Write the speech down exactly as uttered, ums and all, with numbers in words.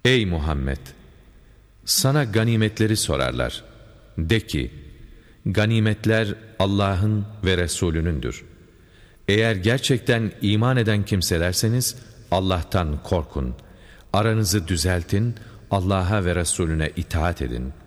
Ey Muhammed! Sana ganimetleri sorarlar. De ki, ganimetler Allah'ın ve Resulünündür. Eğer gerçekten iman eden kimselerseniz Allah'tan korkun. Aranızı düzeltin, Allah'a ve Resulüne itaat edin.